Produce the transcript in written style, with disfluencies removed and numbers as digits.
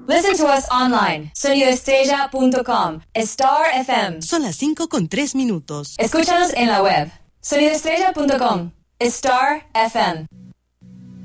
Listen to us online. Sonidoestrella.com. Star FM. Son las 5:03. Escúchanos en la web. Sonidoestrella.com. Star FM.